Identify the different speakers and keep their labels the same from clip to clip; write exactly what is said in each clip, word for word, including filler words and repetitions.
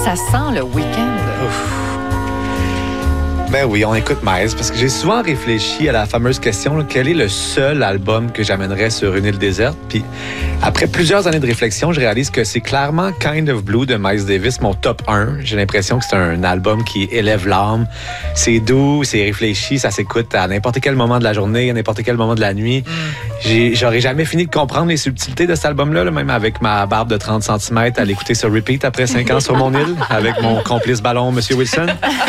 Speaker 1: ça sent le week-end.
Speaker 2: Ouf. Ben oui, on écoute Miles parce que j'ai souvent réfléchi à la fameuse question, là, quel est le seul album que j'amènerais sur une île déserte? Puis après plusieurs années de réflexion, je réalise que c'est clairement Kind of Blue de Miles Davis, mon top un. J'ai l'impression que c'est un album qui élève l'âme. C'est doux, c'est réfléchi, ça s'écoute à n'importe quel moment de la journée, à n'importe quel moment de la nuit. Mm. J'ai, j'aurais jamais fini de comprendre les subtilités de cet album-là, là, même avec ma barbe de trente centimètres à l'écouter sur repeat après cinq ans sur mon île, avec mon complice ballon, M. Wilson.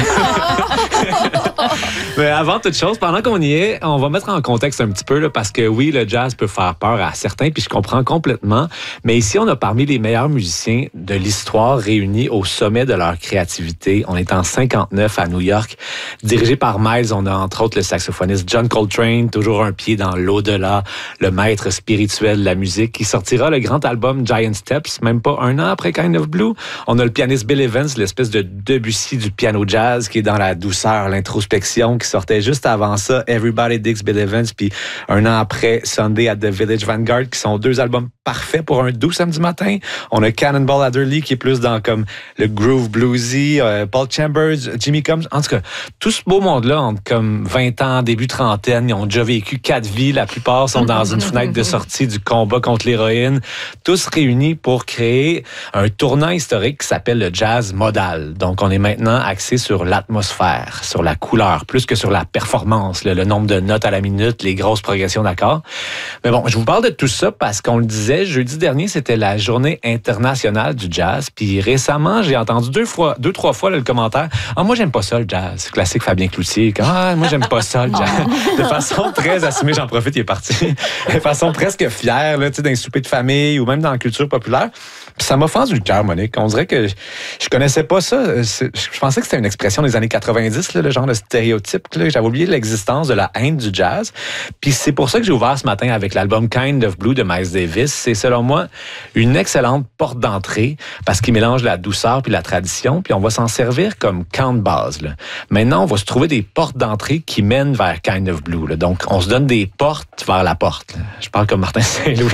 Speaker 2: Mais avant toute chose, pendant qu'on y est, on va mettre en contexte un petit peu, là, parce que oui, le jazz peut faire peur à certains, puis je comprends complètement. Mais ici, on a parmi les meilleurs musiciens de l'histoire réunis au sommet de leur créativité. On est en cinquante-neuf à New York. Dirigé par Miles, on a entre autres le saxophoniste John Coltrane, toujours un pied dans l'au-delà, le maître spirituel de la musique, qui sortira le grand album Giant Steps, même pas un an après Kind of Blue. On a le pianiste Bill Evans, l'espèce de Debussy du piano jazz, qui est dans la douceur, l'introspection, qui sortait juste avant ça, Everybody Digs Bill Evans, puis un an après, Sunday at the Village Vanguard, qui sont deux albums parfaits pour un doux samedi matin. On a Cannonball Adderley, qui est plus dans comme le groove bluesy, euh, Paul Chambers, Jimmy Combs. En tout cas, tout ce beau monde-là, entre comme vingt ans, début trentaine, ils ont déjà vécu quatre vies. La plupart sont dans une fenêtre de sortie du combat contre l'héroïne. Tous réunis pour créer un tournant historique qui s'appelle le jazz modal. Donc, on est maintenant axé sur l'atmosphère, sur la couleur, plus que sur la performance, le, le nombre de notes à la minute, les grosses progressions d'accords. Mais bon, je vous parle de tout ça parce qu'on le disait, jeudi dernier, c'était la journée internationale du jazz. Puis récemment, j'ai entendu deux fois, deux, trois fois là, le commentaire. Ah, moi, j'aime pas ça, le jazz. Classique Fabien Cloutier. Ah, moi, j'aime pas ça, le jazz. De façon très assumée, j'en profite, il est parti. De façon presque fière, là, tu sais, dans les soupers de famille ou même dans la culture populaire. Puis ça m'a fendu le cœur, Monique. On dirait que je, je connaissais pas ça. C'est, je pensais que c'était une expression des années quatre-vingt-dix, là, le genre de stéréotype. Là. J'avais oublié l'existence de la haine du jazz. Puis c'est pour ça que j'ai ouvert ce matin avec l'album Kind of Blue de Miles Davis. C'est selon moi une excellente porte d'entrée parce qu'il mélange la douceur puis la tradition. Puis on va s'en servir comme camp de base. Là. Maintenant, on va se trouver des portes d'entrée qui mènent vers Kind of Blue. Là. Donc, on se donne des portes vers la porte. Là. Je parle comme Martin Saint-Louis.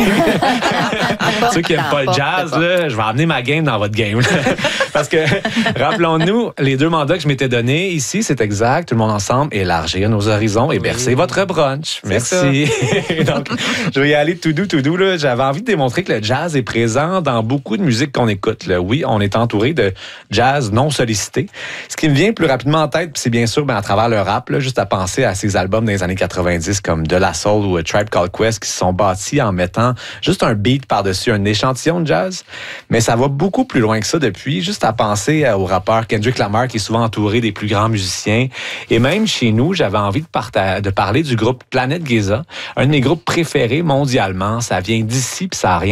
Speaker 2: Ceux qui n'aiment pas le jazz, là, je vais amener ma game dans votre game. Là. Parce que, rappelons-nous, les deux mandats que je m'étais donnés ici, c'est exact, tout le monde ensemble, élargir nos horizons et bercer oui. votre brunch. Merci. Donc, je vais y aller tout doux, tout doux. Là. J'avais envie de démontrer que le jazz est présent dans beaucoup de musique qu'on écoute. Là. Oui, on est entouré de jazz non sollicité. Ce qui me vient plus rapidement en tête, c'est bien sûr ben, à travers le rap, là, juste à penser à ces albums des années quatre-vingt-dix comme De La Soul ou A Tribe Called Quest qui se sont bâtis en mettant juste un beat par-dessus un échantillon de jazz. Mais ça va beaucoup plus loin que ça depuis, juste à penser au rappeur Kendrick Lamar qui est souvent entouré des plus grands musiciens. Et même chez nous, j'avais envie de, parta- de parler du groupe Planet Giza, un de mes groupes préférés mondialement. Ça vient d'ici puis ça n'a rien